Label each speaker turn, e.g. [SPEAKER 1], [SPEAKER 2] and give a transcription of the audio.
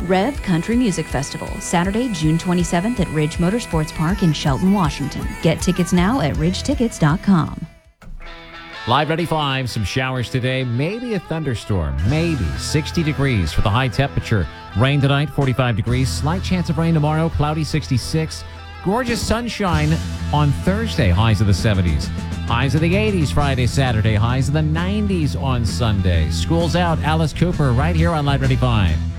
[SPEAKER 1] Rev Country Music Festival, Saturday, June 27th at Ridge Motorsports Park in Shelton, Washington. Get tickets now at ridgetickets.com.
[SPEAKER 2] Live 95, some showers today, maybe a thunderstorm, maybe 60 degrees for the high temperature. Rain tonight, 45 degrees, slight chance of rain tomorrow, cloudy 66. Gorgeous sunshine on Thursday, highs of the 70s. Highs of the 80s Friday, Saturday, highs of the 90s on Sunday. School's out, Alice Cooper right here on Live 95.